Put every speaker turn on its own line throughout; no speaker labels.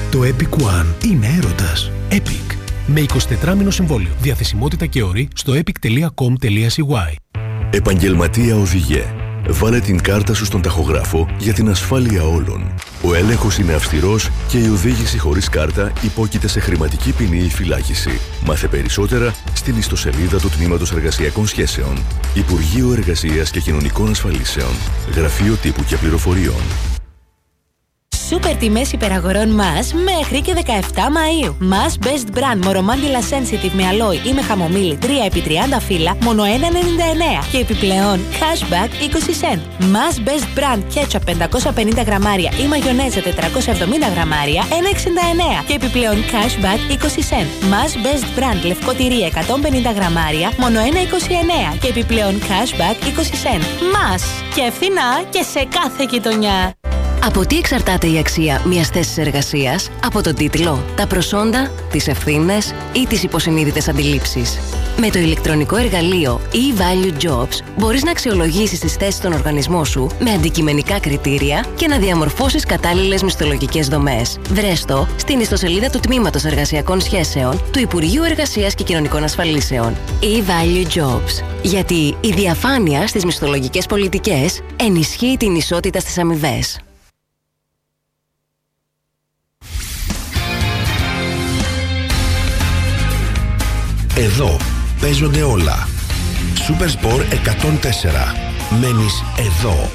Το Epic One είναι έρωτας. Epic. Με 24μηνο συμβόλαιο. Διαθεσιμότητα και όροι στο epic.com.cy.
Επαγγελματία οδηγέ. Βάλε την κάρτα σου στον ταχογράφο για την ασφάλεια όλων. Ο έλεγχος είναι αυστηρός και η οδήγηση χωρίς κάρτα υπόκειται σε χρηματική ποινή ή φυλάκιση. Μάθε περισσότερα στην ιστοσελίδα του Τμήματος Εργασιακών Σχέσεων. Υπουργείο Εργασίας και Κοινωνικών Ασφαλίσεων. Γραφείο Τύπου και Πληροφοριών.
Σούπερ τιμές υπεραγορών μας μέχρι και 17 Μαΐου. Μας Best Brand Μορομάντιλα Sensitive με αλόι ή με χαμομήλι 3x30 φύλλα μόνο 1,99 και επιπλέον cashback 20 cent. Μας Best Brand Ketchup 550 γραμμάρια ή μαγιονέζα 470 γραμμάρια 1,69 και επιπλέον cashback 20 cent. Μας Best Brand λευκό τυρί 150 γραμμάρια μόνο 1,29 και επιπλέον cashback 20 cent. Μας και φθηνά και σε κάθε γειτονιά.
Από τι εξαρτάται η αξία μιας θέσης εργασίας? Από τον τίτλο, τα προσόντα, τις ευθύνες ή τις υποσυνείδητες αντιλήψεις. Με το ηλεκτρονικό εργαλείο eValue Jobs μπορείς να αξιολογήσεις τις θέσεις στον οργανισμό σου με αντικειμενικά κριτήρια και να διαμορφώσεις κατάλληλες μισθολογικές δομές. Βρες το στην ιστοσελίδα του Τμήματος Εργασιακών Σχέσεων του Υπουργείου Εργασίας και Κοινωνικών Ασφαλίσεων. eValue Jobs. Γιατί η διαφάνεια στις μισθολογικές πολιτικές ενισχύει την ισότητα στις αμοιβές.
Εδώ παίζονται όλα. Super Sport 104. Μένεις εδώ.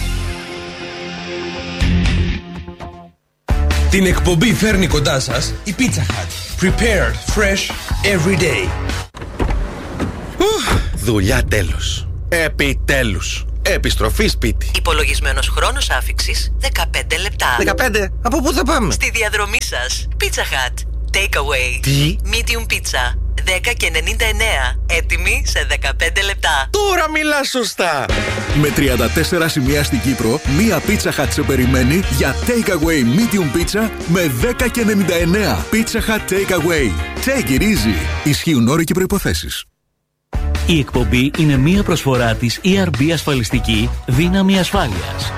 Την εκπομπή φέρνει κοντά σας η Pizza Hut. Prepared fresh every day.
Δουλειά τέλος. Επιτέλους. Επιστροφή σπίτι.
Υπολογισμένος χρόνος άφιξης 15 λεπτά.
15? Από πού θα πάμε?
Στη διαδρομή σας. Pizza Hut. Takeaway.
Τι?
Medium pizza. 10,99. Έτοιμη σε 15 λεπτά.
Τώρα μιλάς σωστά.
Με 34 σημεία στην Κύπρο, μία Pizza Hut σε περιμένει για Takeaway Medium Pizza με 10,99. Pizza Hut Takeaway. Take it easy. Ισχύουν όροι και προϋποθέσεις.
Η εκπομπή είναι μία προσφορά της ERB Ασφαλιστική Δύναμη Ασφάλειας.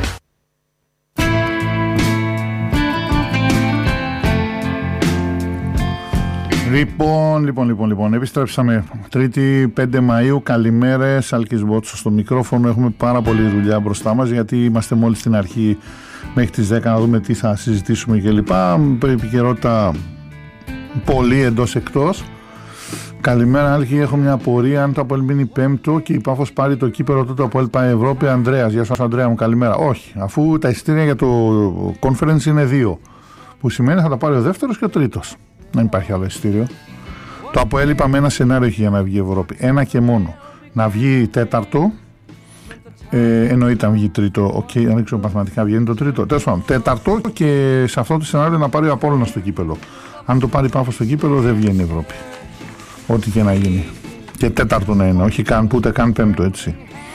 Λοιπόν, επιστρέψαμε. Τρίτη 5 Μαΐου, καλημέρες, Άλκης Μπότσος στο μικρόφωνο. Έχουμε πάρα πολλή δουλειά μπροστά μας, γιατί είμαστε μόλις στην αρχή μέχρι τις 10 να δούμε τι θα συζητήσουμε κλπ. Επικαιρότητα πολύ εντός εκτός. Καλημέρα Άλκη, έχω μια απορία. Αν το ΑΠΟΕΛ μείνει πέμπτο και η Πάφος πάρει το κύπελλο, τότε το ΑΠΟΕΛ πάει Ευρώπη. Ανδρέας, γεια σας Ανδρέα μου, καλημέρα. Όχι, αφού τα εισιτήρια για το conference είναι 2, που σημαίνει θα τα πάρει ο δεύτερος και ο τρίτος. Δεν υπάρχει άλλο εισιτήριο. Το ΑΠΟΕΛ είπαμε ένα σενάριο έχει για να βγει η Ευρώπη. Ένα και μόνο. Να βγει τέταρτο. Εννοείται αν βγει τρίτο. Δεν ξέρω μαθηματικά βγαίνει το τρίτο. Τέλος πάντων, τέταρτο και σε αυτό το σενάριο να πάρει ο Απόλλωνας στο κύπελλο. Αν το πάρει Πάφος στο κύπελλο, δεν βγαίνει η Ευρώπη. Ό,τι και να γίνει. Και τέταρτο να είναι. Όχι καν, ούτε καν πέμπτο, έτσι.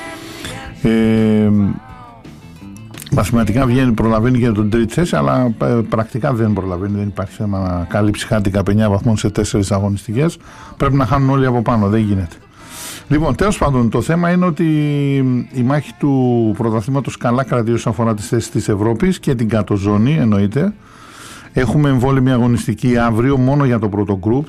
Μαθηματικά προλαβαίνει για τον τρίτη θέση, αλλά πρακτικά δεν προλαβαίνει. Δεν υπάρχει θέμα να καλύψει χάτικα 9 βαθμών σε 4 αγωνιστικές. Πρέπει να χάνουν όλοι από πάνω. Δεν γίνεται. Λοιπόν, τέλος πάντων, το θέμα είναι ότι η μάχη του πρωταθλήματος καλά κρατεί όσον αφορά τις θέσεις της Ευρώπης και την κάτω ζώνη, εννοείται. Έχουμε εμβόλυμη αγωνιστική αύριο μόνο για το πρώτο γκρουπ.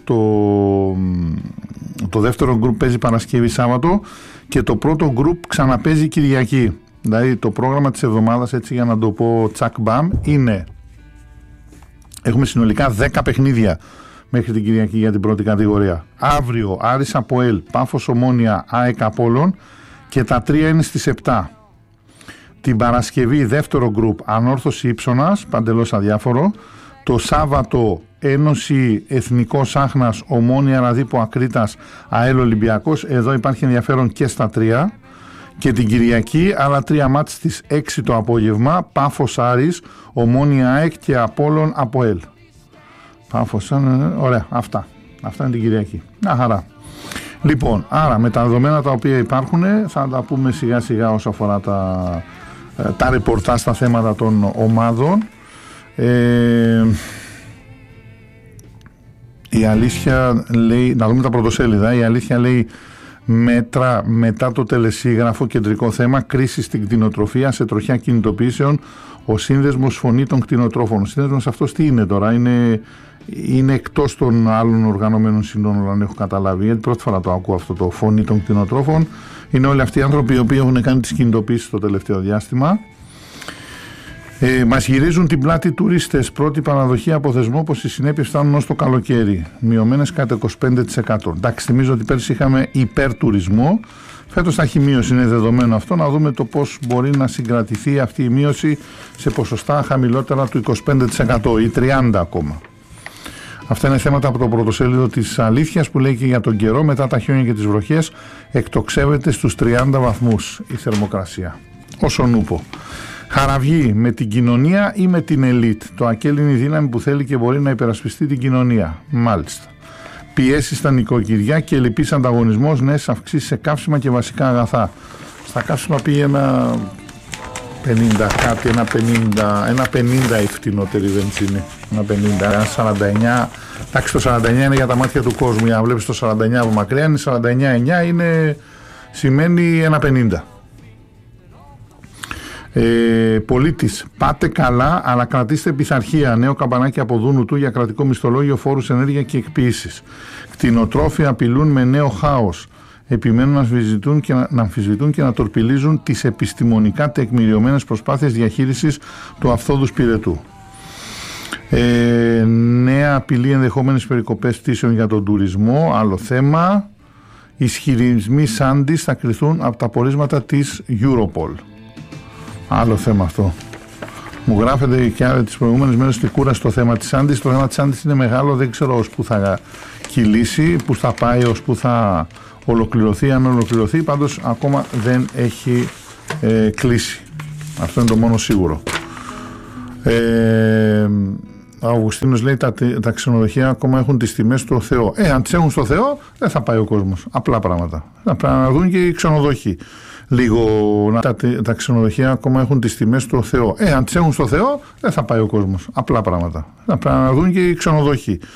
Το δεύτερο γκρουπ παίζει Παρασκευή Σάββατο και το πρώτο γκρουπ ξαναπέζει Κυριακή. Δηλαδή το πρόγραμμα της εβδομάδας, έτσι για να το πω τσακ μπαμ, είναι έχουμε συνολικά 10 παιχνίδια μέχρι την Κυριακή για την πρώτη κατηγορία. Αύριο Άρης ΑΠΟΕΛ, Πάφος Ομόνια, ΑΕΚ Απόλλων και τα 3 είναι στις 7. Την Παρασκευή δεύτερο γκρουπ Ανόρθωση Ήψωνας, παντελώς αδιάφορο. Το Σάββατο Ένωση Εθνικός Άχνας, Ομόνια Ραδίπο Ακρίτας, ΑΕΛ Ολυμπιακός. Εδώ υπάρχει ενδιαφέρον και στα 3. Και την Κυριακή άλλα 3 μάτς στις 6 το απόγευμα. Πάφος Άρης, Ομόνια ΑΕΚ και Απόλλων ΑΠΟΕΛ. Πάφος, ωραία, αυτά είναι την Κυριακή. Μια χαρά. Λοιπόν, άρα με τα δεδομένα τα οποία υπάρχουν θα τα πούμε σιγά σιγά όσο αφορά τα ρεπορτάζ στα θέματα των ομάδων. Η αλήθεια λέει, να δούμε τα πρωτοσέλιδα, η αλήθεια λέει μέτρα μετά το τελεσίγραφο, κεντρικό θέμα, κρίση στην κτηνοτροφία σε τροχιά κινητοποιήσεων, Ο σύνδεσμος Φωνή των Κτηνοτρόφων. Ο σύνδεσμος αυτός τι είναι τώρα? Είναι εκτός των άλλων οργανωμένων συνόρων, αν έχω καταλάβει, γιατί πρώτη φορά το ακούω αυτό το Φωνή των Κτηνοτρόφων. Είναι όλοι αυτοί οι άνθρωποι οι οποίοι έχουν κάνει τις κινητοποίησεις το τελευταίο διάστημα. Μας γυρίζουν την πλάτη τουρίστες. Πρώτη παραδοχή από θεσμό πως οι συνέπειες φτάνουν ως το καλοκαίρι. Μειωμένες κατά 25%. Εντάξει, θυμίζω ότι πέρσι είχαμε υπερτουρισμό. Φέτος θα έχει μείωση, είναι δεδομένο αυτό. Να δούμε το πώς μπορεί να συγκρατηθεί αυτή η μείωση σε ποσοστά χαμηλότερα του 25% ή 30% ακόμα. Αυτά είναι θέματα από το πρωτοσέλιδο της Αλήθειας που λέει και για τον καιρό μετά τα χιόνια και τις βροχές εκτοξεύεται στους 30 βαθμούς η θερμοκρασία. Όσον ούπο. Χαραυγή με την κοινωνία ή με την ελίτ. Το ΑΚΕΛ είναι η δύναμη που θέλει και μπορεί να υπερασπιστεί την κοινωνία. Μάλιστα. Πιέσει στα νοικοκυριά και λυπής ανταγωνισμός, νέες αυξήσεις σε καύσιμα και βασικά αγαθά. Στα καύσιμα πήγε ένα 50 κάτι, ένα 50 η φτηνότερη βενζίνη. Ένα 50, ένα 49. Εντάξει, το 49 είναι για τα μάτια του κόσμου. Για να βλέπεις το 49 από μακριά, είναι 49,9 σημαίνει ένα 50. Πολίτης, πάτε καλά, αλλά κρατήστε πειθαρχία. Νέο καμπανάκι από Δούνου του για κρατικό μισθολόγιο, φόρους, ενέργεια και εκποίησεις. Κτηνοτρόφοι απειλούν με νέο χάος. Επιμένουν να αμφισβητούν και να τορπιλίζουν τις επιστημονικά τεκμηριωμένες προσπάθειες διαχείρισης του αυθόδους πυρετού. Νέα απειλή ενδεχόμενες περικοπές πτήσεων για τον τουρισμό. Άλλο θέμα. Ισχυρισμοί Σάντις θα κριθούν από τα πορίσματα της Europol. Άλλο θέμα αυτό. Μου γράφετε και τις προηγούμενες μέρες στη κούραση το θέμα της Σάντις. Το θέμα της Σάντις είναι μεγάλο, δεν ξέρω ως που θα κυλήσει, που θα πάει, ως που θα ολοκληρωθεί, αν ολοκληρωθεί. Πάντως ακόμα δεν έχει κλείσει. Αυτό είναι το μόνο σίγουρο. Ο Αυγουστίνος λέει τα ξενοδοχεία ακόμα έχουν τις τιμές στο Θεό. Αν τις έχουν στο Θεό δεν θα πάει ο κόσμος. Απλά πράγματα. Θα πρέπει να δουν και οι ξενοδοχοί. Λίγο τα ξενοδοχεία ακόμα έχουν τις τιμές στο Θεό. Αν τις έχουν στο Θεό δεν θα πάει ο κόσμος. Απλά πράγματα. Θα πρέπει να δουν και οι ξενοδοχοί.